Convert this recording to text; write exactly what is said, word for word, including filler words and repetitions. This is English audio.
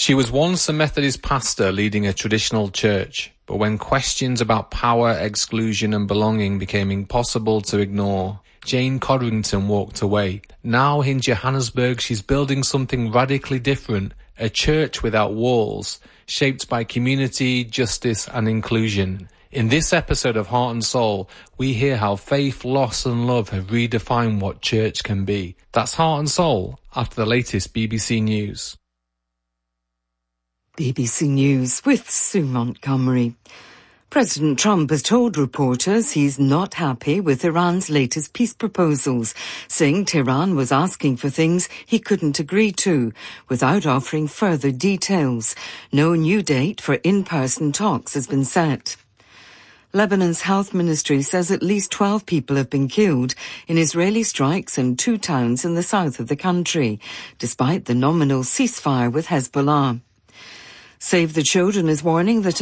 She was once a Methodist pastor leading a traditional church, but when questions about power, exclusion and belonging became impossible to ignore, Jane Codrington walked away. Now in Johannesburg, she's building something radically different, a church without walls, shaped by community, justice and inclusion. In this episode of Heart and Soul, we hear how faith, loss and love have redefined what church can be. That's Heart and Soul after the latest B B C News. B B C News with Sue Montgomery. President Trump has told reporters he's not happy with Iran's latest peace proposals, saying Tehran was asking for things he couldn't agree to, without offering further details. No new date for in-person talks has been set. Lebanon's health ministry says at least twelve people have been killed in Israeli strikes in two towns in the south of the country, despite the nominal ceasefire with Hezbollah. Save the Children is warning that